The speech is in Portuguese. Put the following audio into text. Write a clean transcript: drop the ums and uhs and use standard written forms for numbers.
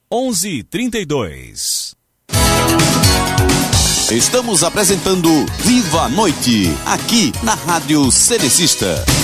11h32. Estamos apresentando Viva a Noite, aqui na Rádio Cerecista.